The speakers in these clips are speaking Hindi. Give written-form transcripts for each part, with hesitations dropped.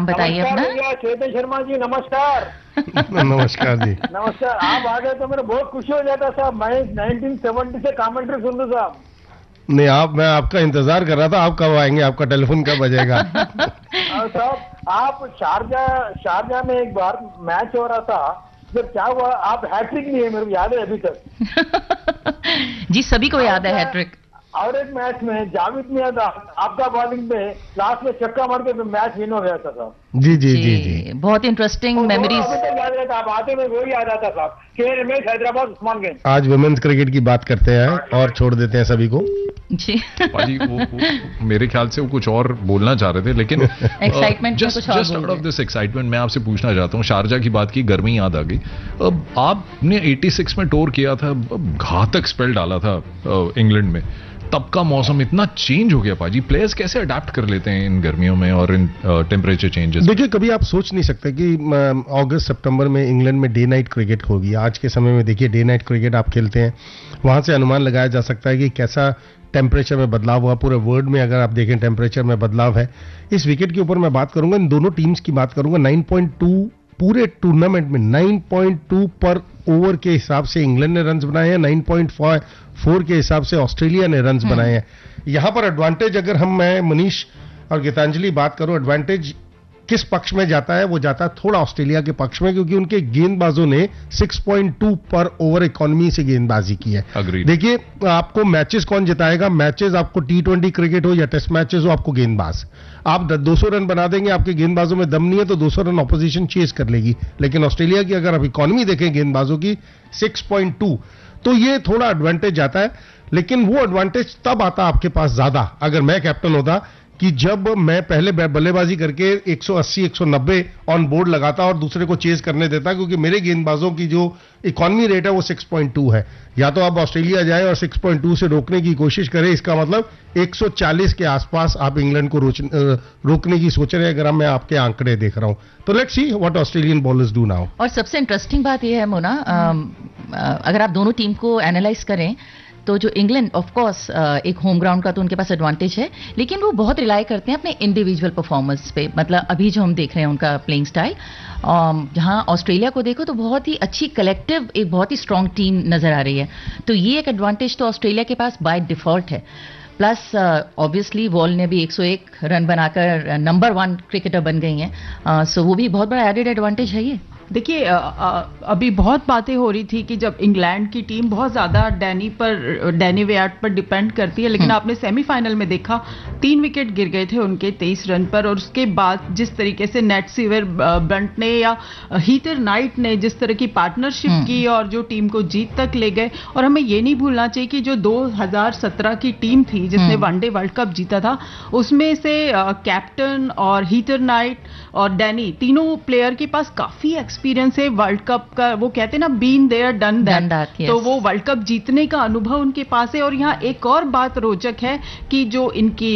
नाम बताइए अपना। चेतन शर्मा जी नमस्कार। नमस्कार जी। नमस्कार। आप आ गए तो मेरे बहुत खुशी हो जाता साहब। मैं 1970 से कमेंट्री सुन रहा साहब। नहीं, मैं आपका इंतजार कर रहा था, आप कब आएंगे, आपका टेलीफोन कब बजेगा। साहब आप शारजा में एक बार मैच हो रहा था, जब क्या हुआ, आप हैट्रिक नहीं है, मेरे को याद है अभी तक। जी सभी को याद है हैट्रिक। और एक मैच में जावेद मियां आपका बॉलिंग में लास्ट में छक्का मार के मैच विन हो गया था साहब। जी जी जी जी, बहुत इंटरेस्टिंग मेमोरीज। अभी तक याद रहता, आप आते में वो याद आता साहब। केएल रमेश, हैदराबाद, उस्मान गंज। आज वुमेन्स क्रिकेट की बात करते हैं और छोड़ देते हैं सभी को। जी पाजी, वो मेरे ख्याल से वो कुछ और बोलना चाह रहे थे, लेकिन excitement just out of this excitement मैं आपसे पूछना चाहता हूँ, शारजा की बात की, गर्मी याद आ गई। अब आपने 86 में टूर किया था, घातक स्पेल डाला था इंग्लैंड में, तब का मौसम इतना चेंज हो गया पाजी, प्लेयर्स कैसे अडेप्ट कर लेते हैं इन गर्मियों में और इन टेम्परेचर चेंजेस? देखिए, कभी आप सोच नहीं सकते कि अगस्त सितंबर में इंग्लैंड में डे नाइट क्रिकेट होगी। आज के समय में देखिए डे नाइट क्रिकेट आप खेलते हैं, वहां से अनुमान लगाया जा सकता है कि कैसा टेम्परेचर में बदलाव हुआ। पूरे वर्ल्ड में अगर आप देखें टेम्परेचर में बदलाव है। इस विकेट के ऊपर मैं बात करूंगा, इन दोनों टीम्स की बात करूंगा। 9.2 पूरे टूर्नामेंट में 9.2 पर ओवर के हिसाब से इंग्लैंड ने रन्स बनाए हैं, 9.4 के हिसाब से ऑस्ट्रेलिया ने रन्स बनाए हैं। यहां पर एडवांटेज, अगर मैं मनीष और गीतांजलि बात करूं, एडवांटेज किस पक्ष में जाता है? वो जाता है थोड़ा ऑस्ट्रेलिया के पक्ष में, क्योंकि उनके गेंदबाजों ने 6.2 पर ओवर इकोनॉमी से गेंदबाजी की है। देखिए, आपको मैचेस कौन जिताएगा? मैचेस आपको T20 क्रिकेट हो या टेस्ट मैचेस हो, आपको गेंदबाज। आप 200 रन बना देंगे, आपके गेंदबाजों में दम नहीं है तो 200 रन ऑपोजिशन चेस कर लेगी। लेकिन ऑस्ट्रेलिया की अगर आप इकोनॉमी देखें गेंदबाजों की 6.2, तो ये थोड़ा एडवांटेज जाता है। लेकिन वो एडवांटेज तब आता आपके पास ज्यादा, अगर मैं कैप्टन होता, कि जब मैं पहले बल्लेबाजी करके 180 190 ऑन बोर्ड लगाता और दूसरे को चेज करने देता, क्योंकि मेरे गेंदबाजों की जो इकोनॉमी रेट है वो 6.2 है। या तो अब ऑस्ट्रेलिया जाए और 6.2 से रोकने की कोशिश करे, इसका मतलब 140 के आसपास आप इंग्लैंड को रोकने की सोच रहे हैं, अगर मैं आपके आंकड़े देख रहा हूं तो। Let's see what Australian bowlers do now. और सबसे इंटरेस्टिंग बात यह है मोना, अगर आप दोनों टीम को एनालाइज करें तो जो इंग्लैंड ऑफ कोर्स एक होम ग्राउंड का तो उनके पास एडवांटेज है, लेकिन वो बहुत रिलाई करते हैं अपने इंडिविजुअल परफॉर्मेंस पे। मतलब अभी जो हम देख रहे हैं उनका प्लेइंग स्टाइल, जहां ऑस्ट्रेलिया को देखो तो बहुत ही अच्छी कलेक्टिव, एक बहुत ही स्ट्रांग टीम नजर आ रही है। तो ये एक एडवांटेज तो ऑस्ट्रेलिया के पास बाय डिफॉल्ट है। प्लस ऑब्वियसली वॉल ने भी 101 रन बनाकर नंबर 1 क्रिकेटर बन गई हैं, सो वो भी बहुत बड़ा एडेड एडवांटेज है ये। देखिए, अभी बहुत बातें हो रही थी कि जब इंग्लैंड की टीम बहुत ज़्यादा डैनी वेयार्ड पर डिपेंड करती है, लेकिन आपने सेमीफाइनल में देखा 3 विकेट गिर गए थे उनके 23 रन पर। और उसके बाद जिस तरीके से नेट सीवर ब्रंट ने या हीटर नाइट ने जिस तरह की पार्टनरशिप की और जो टीम को जीत तक ले गए। और हमें ये नहीं भूलना चाहिए कि जो 2017 की टीम थी जिसने वनडे वर्ल्ड कप जीता था, उसमें से कैप्टन और हीटर नाइट और डैनी, तीनों प्लेयर के पास काफ़ी एक्सपीरियंस है वर्ल्ड कप का। वो कहते हैं ना, बीन देयर डन दैट। तो वो वर्ल्ड कप जीतने का अनुभव उनके पास है। और यहाँ एक और बात रोचक है कि जो इनकी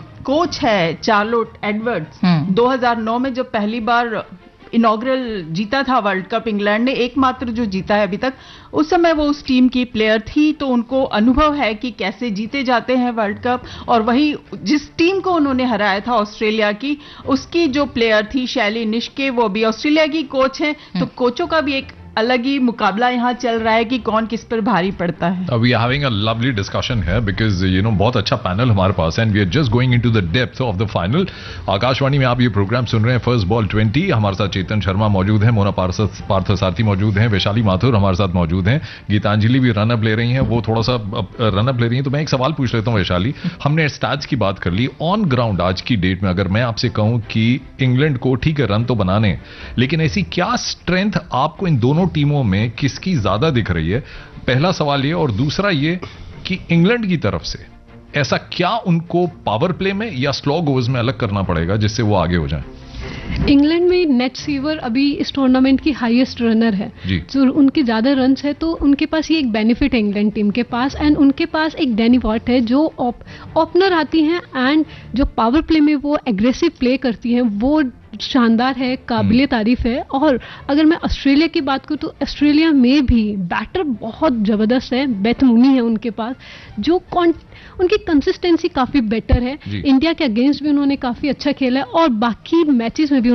कोच है चार्लोट एडवर्ड्स, 2009 में जब पहली बार इनॉग्रल जीता था वर्ल्ड कप इंग्लैंड ने, एकमात्र जो जीता है अभी तक, उस समय वो उस टीम की प्लेयर थी। तो उनको अनुभव है कि कैसे जीते जाते हैं वर्ल्ड कप। और वही जिस टीम को उन्होंने हराया था ऑस्ट्रेलिया की, उसकी जो प्लेयर थी शैली निष्के, वो भी ऑस्ट्रेलिया की कोच है। तो कोचों का भी एक अलग ही मुकाबला यहाँ चल रहा है कि कौन किस पर भारी पड़ता है। We are having a lovely discussion है बिकॉज बहुत अच्छा पैनल हमारे पास है and we are just going into the depth of the final. Akashvani में आप ये प्रोग्राम सुन रहे हैं फर्स्ट बॉल 20। हमारे साथ चेतन शर्मा मौजूद हैं, मोना पार्थसारथी मौजूद हैं, वैशाली माथुर हमारे साथ मौजूद हैं, गीतांजलि भी रनअप ले रही हैं। वो थोड़ा सा रनअप ले रही हैं, तो मैं एक सवाल पूछ लेता हूँ वैशाली। हमने स्टैट्स की बात कर ली, ऑन ग्राउंड आज की डेट में अगर मैं आपसे कहूं कि इंग्लैंड को ठीक है रन तो बनाने, लेकिन ऐसी क्या स्ट्रेंथ आपको इन दोनों टीमों में किसकी ज्यादा दिख रही है? पहला सवाल ये। और दूसरा ये कि इंग्लैंड की तरफ से ऐसा क्या उनको पावर प्ले में या स्लॉग ओवर्स में अलग करना पड़ेगा जिससे वो आगे हो जाए? इंग्लैंड में नेट सीवर अभी इस टूर्नामेंट की हाईएस्ट रनर है, जो उनके ज्यादा रन्स है, तो उनके पास ये एक बेनिफिट है इंग्लैंड टीम के पास। एंड उनके पास एक डैनी वॉट है जो ओपनर आती हैं एंड जो पावर प्ले में वो एग्रेसिव प्ले करती हैं, वो शानदार है, काबिले तारीफ है। और अगर मैं ऑस्ट्रेलिया की बात करूँ तो ऑस्ट्रेलिया में भी बैटर बहुत जबरदस्त है, बेथ मूनी है उनके पास, जो उनकी कंसिस्टेंसी काफी बेटर है। इंडिया के अगेंस्ट भी उन्होंने काफी अच्छा खेला है और बाकी मैचेस में भी